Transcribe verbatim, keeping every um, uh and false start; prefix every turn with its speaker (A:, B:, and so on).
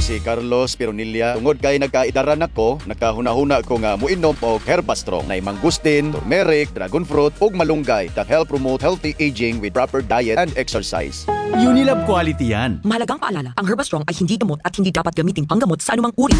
A: si Carlos Pironilla. Tungod kay nagkaidaran ako, nakahuna-huna ko nga muinom og Herbastrong na mangustin, turmeric, dragon fruit ug malunggay that help promote healthy aging with proper diet and exercise.
B: Unilab quality yan.
C: Mahalagang paalala, ang Herbastrong ay hindi gamot at hindi dapat gamitin panggamot sa anumang uri